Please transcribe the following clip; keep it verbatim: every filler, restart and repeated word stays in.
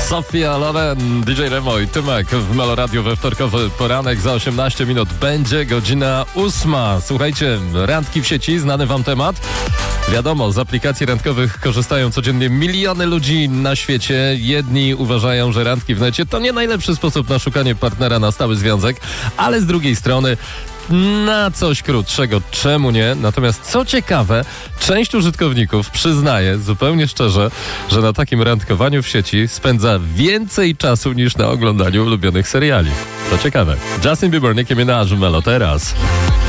Sofia Loren, D J Remo i Tymek w Melo Radio we wtorkowy poranek. Za osiemnaście minut będzie godzina ósma. Słuchajcie, randki w sieci, znany wam temat? Wiadomo, z aplikacji randkowych korzystają codziennie miliony ludzi na świecie. Jedni uważają, że randki w necie to nie najlepszy sposób na szukanie partnera na stały związek, ale z drugiej strony na coś krótszego, czemu nie? Natomiast co ciekawe, część użytkowników przyznaje zupełnie szczerze, że na takim randkowaniu w sieci spędza więcej czasu niż na oglądaniu ulubionych seriali. To ciekawe. Justin Bieber, Nicki Minaj, Melo teraz.